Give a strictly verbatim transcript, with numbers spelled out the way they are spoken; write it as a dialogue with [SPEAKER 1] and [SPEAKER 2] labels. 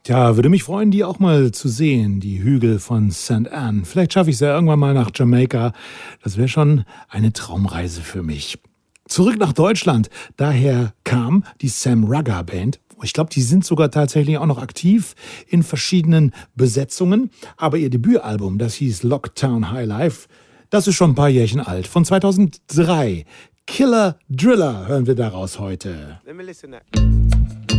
[SPEAKER 1] Tja, würde mich freuen, die auch mal zu sehen, die Hügel von Sankt Ann. Vielleicht schaffe ich es ja irgendwann mal nach Jamaika. Das wäre schon eine Traumreise für mich. Zurück nach Deutschland. Daher kam die Sam Rugger Band. Ich glaube, die sind sogar tatsächlich auch noch aktiv in verschiedenen Besetzungen. Aber ihr Debütalbum, das hieß Lockdown High Life, das ist schon ein paar Jährchen alt. Von zweitausenddrei. Killer Driller hören wir daraus heute.
[SPEAKER 2] Let me listen to that.